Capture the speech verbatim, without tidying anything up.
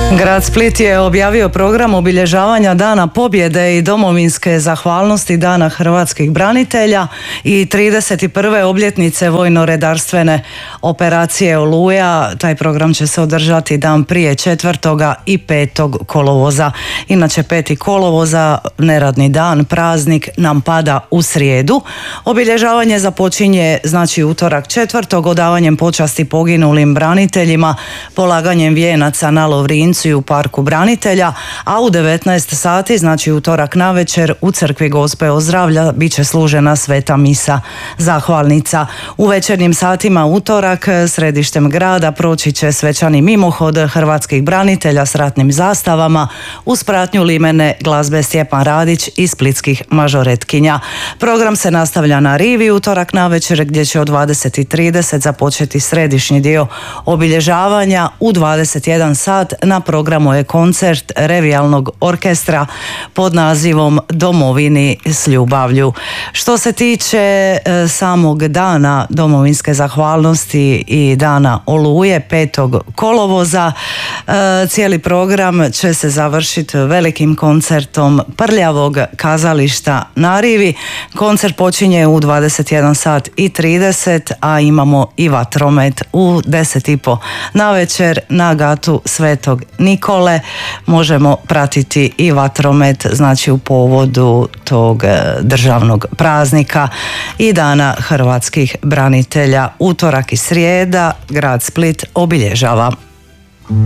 Grad Split je objavio program obilježavanja Dana pobjede i domovinske zahvalnosti Dana hrvatskih branitelja i trideset prve obljetnice vojno-redarstvene operacije Oluja. Taj program će se održati dan prije četvrtoga i petog kolovoza. Inače peti kolovoza, neradni dan, praznik, nam pada u srijedu. Obilježavanje započinje znači utorak četvrtog odavanjem počasti poginulim braniteljima, polaganjem vijenaca na Lovrincu u Parku branitelja, a u devetnaest sati, znači utorak navečer, u crkvi Gospe Ozdravlja bit će služena sveta misa zahvalnica. U večernjim satima utorak središtem grada proći će svečani mimohod hrvatskih branitelja s ratnim zastavama uz pratnju limene glazbe Stjepan Radić i splitskih mažoretkinja. Program se nastavlja na rivi utorak navečer gdje će od dvadeset i trideset započeti središnji dio obilježavanja. U dvadeset jedan sat na programu je koncert revijalnog orkestra pod nazivom Domovini s ljubavlju. Što se tiče e, samog dana domovinske zahvalnosti i dana Oluje petog kolovoza, e, cijeli program će se završiti velikim koncertom Prljavog kazališta na rivi. Koncert počinje u dvadeset jedan sat i trideset, a imamo i vatromet u deset i po navečer na gatu Svetog Nikole. Možemo pratiti i vatromet, znači u povodu tog državnog praznika i Dana hrvatskih branitelja. Utorak i srijeda grad Split obilježava.